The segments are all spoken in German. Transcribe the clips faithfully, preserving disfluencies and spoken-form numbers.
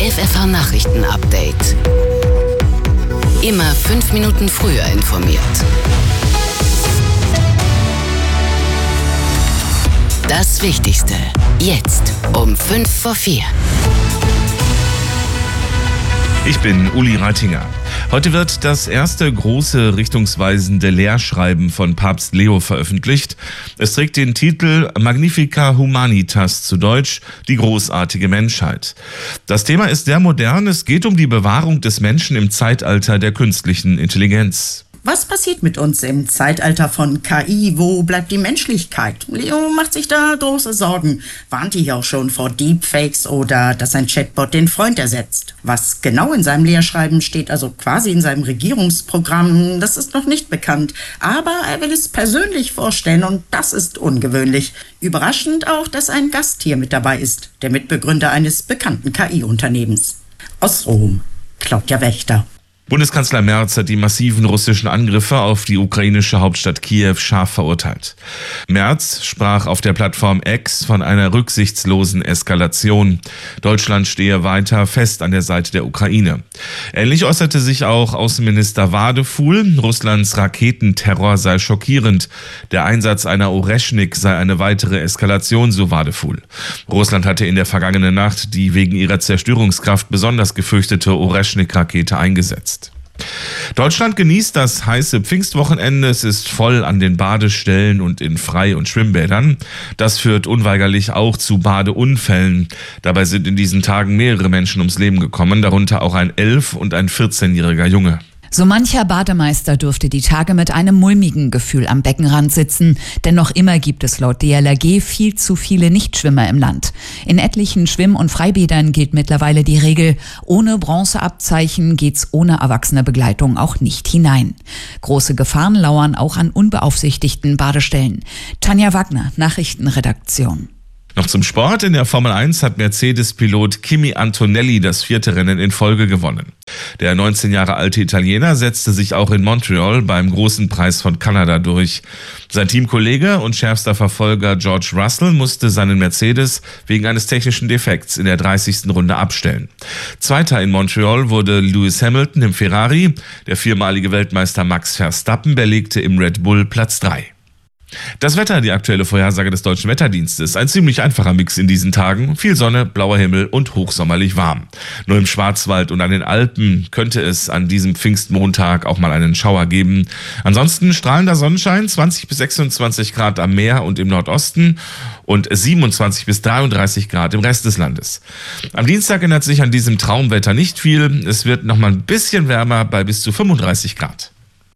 F F H-Nachrichten-Update. Immer fünf Minuten früher informiert. Das Wichtigste jetzt um fünf vor vier. Ich bin Uli Reitinger. Heute wird das erste große richtungsweisende Lehrschreiben von Papst Leo veröffentlicht. Es trägt den Titel Magnifica Humanitas, zu Deutsch die großartige Menschheit. Das Thema ist sehr modern. Es geht um die Bewahrung des Menschen im Zeitalter der künstlichen Intelligenz. Was passiert mit uns im Zeitalter von K I? Wo bleibt die Menschlichkeit? Leo macht sich da große Sorgen. Warnte hier auch schon vor Deepfakes oder dass ein Chatbot den Freund ersetzt. Was genau in seinem Lehrschreiben steht, also quasi in seinem Regierungsprogramm, das ist noch nicht bekannt. Aber er will es persönlich vorstellen und das ist ungewöhnlich. Überraschend auch, dass ein Gast hier mit dabei ist, der Mitbegründer eines bekannten K I-Unternehmens. Aus Rom, Claudia Wächter. Bundeskanzler Merz hat die massiven russischen Angriffe auf die ukrainische Hauptstadt Kiew scharf verurteilt. Merz sprach auf der Plattform X von einer rücksichtslosen Eskalation. Deutschland stehe weiter fest an der Seite der Ukraine. Ähnlich äußerte sich auch Außenminister Wadefuhl. Russlands Raketenterror sei schockierend. Der Einsatz einer Oreschnik sei eine weitere Eskalation, so Wadefuhl. Russland hatte in der vergangenen Nacht die wegen ihrer Zerstörungskraft besonders gefürchtete Oreschnik-Rakete eingesetzt. Deutschland genießt das heiße Pfingstwochenende. Es ist voll an den Badestellen und in Frei- und Schwimmbädern. Das führt unweigerlich auch zu Badeunfällen. Dabei sind in diesen Tagen mehrere Menschen ums Leben gekommen, darunter auch ein elf- und ein vierzehnjähriger Junge. So mancher Bademeister dürfte die Tage mit einem mulmigen Gefühl am Beckenrand sitzen, denn noch immer gibt es laut D L R G viel zu viele Nichtschwimmer im Land. In etlichen Schwimm- und Freibädern gilt mittlerweile die Regel, ohne Bronzeabzeichen geht's ohne erwachsene Begleitung auch nicht hinein. Große Gefahren lauern auch an unbeaufsichtigten Badestellen. Tanja Wagner, Nachrichtenredaktion. Noch zum Sport. In der Formel eins hat Mercedes-Pilot Kimi Antonelli das vierte Rennen in Folge gewonnen. Der neunzehn Jahre alte Italiener setzte sich auch in Montreal beim Großen Preis von Kanada durch. Sein Teamkollege und schärfster Verfolger George Russell musste seinen Mercedes wegen eines technischen Defekts in der dreißigsten Runde abstellen. Zweiter in Montreal wurde Lewis Hamilton im Ferrari. Der viermalige Weltmeister Max Verstappen belegte im Red Bull Platz drei. Das Wetter, die aktuelle Vorhersage des Deutschen Wetterdienstes. Ein ziemlich einfacher Mix in diesen Tagen. Viel Sonne, blauer Himmel und hochsommerlich warm. Nur im Schwarzwald und an den Alpen könnte es an diesem Pfingstmontag auch mal einen Schauer geben. Ansonsten strahlender Sonnenschein, zwanzig bis sechsundzwanzig Grad am Meer und im Nordosten und siebenundzwanzig bis dreiunddreißig Grad im Rest des Landes. Am Dienstag ändert sich an diesem Traumwetter nicht viel. Es wird noch mal ein bisschen wärmer bei bis zu fünfunddreißig Grad.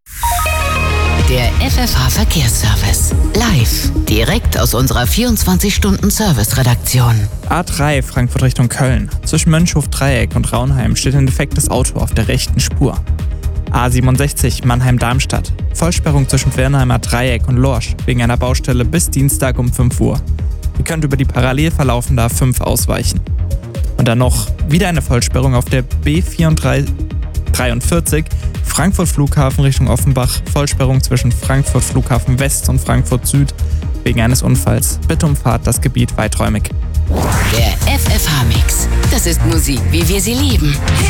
Der F F H-Verkehrsservice. Live. Direkt aus unserer vierundzwanzig-Stunden-Service-Redaktion. A drei Frankfurt Richtung Köln. Zwischen Mönchhof-Dreieck und Raunheim steht ein defektes Auto auf der rechten Spur. A siebenundsechzig Mannheim-Darmstadt. Vollsperrung zwischen Wernheimer Dreieck und Lorsch wegen einer Baustelle bis Dienstag um fünf Uhr. Ihr könnt über die parallel verlaufende A fünf ausweichen. Und dann noch wieder eine Vollsperrung auf der B vierunddreißig Frankfurt Flughafen Richtung Offenbach, Vollsperrung zwischen Frankfurt Flughafen West und Frankfurt Süd wegen eines Unfalls. Bitte umfahrt das Gebiet weiträumig. Der F F H-Mix. Das ist Musik, wie wir sie lieben.